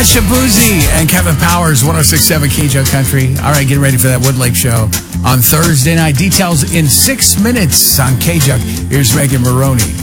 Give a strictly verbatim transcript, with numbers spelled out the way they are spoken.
Shabuzi and Kevin Powers, one oh six point seven K-Jug Country. All right, getting ready for that Woodlake show on Thursday night. Details in six minutes on K-Jug. Here's Megan Maroney.